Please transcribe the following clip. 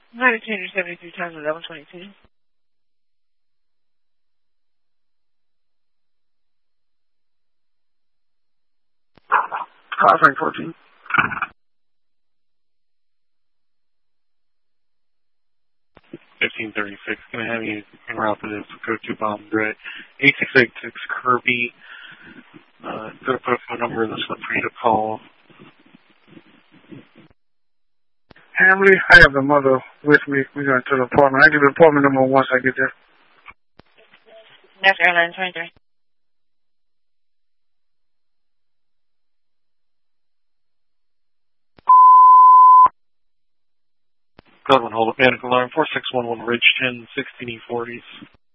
Latitude 72 times 1122. Frank 14. Can I have you en route to this code 2 bomb grid 8686 Kirby? Go to put a phone number in the slip for you to call. Hamley, I have the mother with me. We're going to the apartment. I'll give you the apartment number once I get there. That's Airline 23. Code 1, hold up, panic alarm, 4611 Ridge 10, 16 E40s.